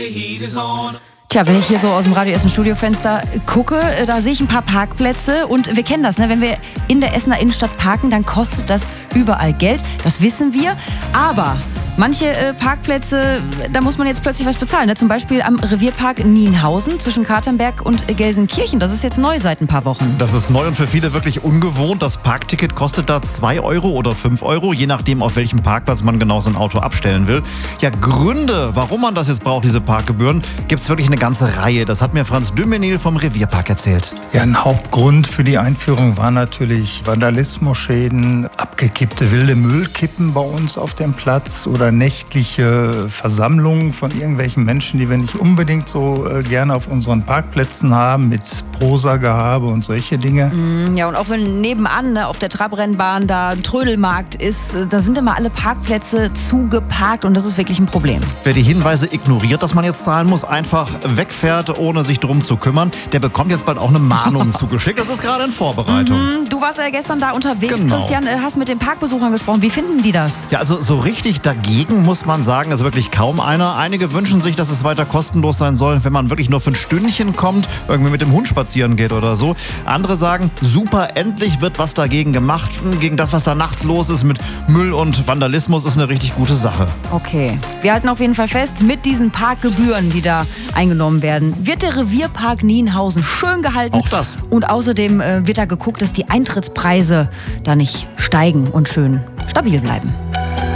Tja, wenn ich hier so aus dem Radio Essen Studiofenster gucke, da sehe ich ein paar Parkplätze und wir kennen das, ne? Wenn wir in der Essener Innenstadt parken, dann kostet das überall Geld, das wissen wir, aber manche Parkplätze, da muss man jetzt plötzlich was bezahlen, ne? Zum Beispiel am Revierpark Nienhausen zwischen Katernberg und Gelsenkirchen, das ist jetzt neu seit ein paar Wochen. Das ist neu und für viele wirklich ungewohnt. Das Parkticket kostet da 2 Euro oder 5 Euro, je nachdem, auf welchem Parkplatz man genau sein Auto abstellen will. Ja, Gründe, warum man das jetzt braucht, diese Parkgebühren, gibt es wirklich eine ganze Reihe. Das hat mir Franz Dümmenil vom Revierpark erzählt. Ja, ein Hauptgrund für die Einführung war natürlich Vandalismusschäden, abgekippte wilde Müllkippen bei uns auf dem Platz oder nächtliche Versammlungen von irgendwelchen Menschen, die wir nicht unbedingt so gerne auf unseren Parkplätzen haben, mit Prosa-Gehabe und solche Dinge. Ja, und auch wenn nebenan, ne, auf der Trabrennbahn da ein Trödelmarkt ist, da sind immer alle Parkplätze zugeparkt und das ist wirklich ein Problem. Wer die Hinweise ignoriert, dass man jetzt zahlen muss, einfach wegfährt, ohne sich drum zu kümmern, der bekommt jetzt bald auch eine Mahnung zugeschickt. Das ist gerade in Vorbereitung. Du warst ja gestern da unterwegs, Genau. Christian, hast mit den Parkbesuchern gesprochen. Wie finden die das? Ja, also so richtig dagegen muss man sagen, ist wirklich kaum einer. Einige wünschen sich, dass es weiter kostenlos sein soll, wenn man wirklich nur für ein Stündchen kommt, irgendwie mit dem Hund spazieren geht oder so. Andere sagen, super, endlich wird was dagegen gemacht. Gegen das, was da nachts los ist mit Müll und Vandalismus, ist eine richtig gute Sache. Okay, wir halten auf jeden Fall fest, mit diesen Parkgebühren, die da eingenommen werden, wird der Revierpark Nienhausen schön gehalten. Auch das. Und außerdem wird da geguckt, dass die Eintrittspreise da nicht steigen und schön stabil bleiben.